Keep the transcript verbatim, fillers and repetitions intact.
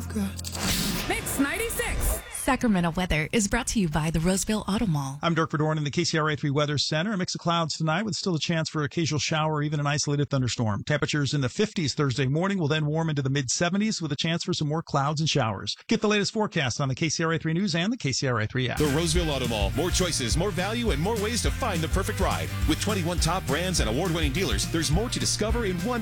I've got. Mix ninety-six. Sacramento weather is brought to you by the Roseville Auto Mall. I'm Dirk Verdorn in the K C R A three Weather Center. A mix of clouds tonight with still a chance for occasional shower or even an isolated thunderstorm. Temperatures in the fifties Thursday morning will then warm into the mid seventies with a chance for some more clouds and showers. Get the latest forecast on the K C R A three News and the K C R A three app. The Roseville Auto Mall. More choices, more value, and more ways to find the perfect ride. With twenty-one top brands and award-winning dealers, there's more to discover in one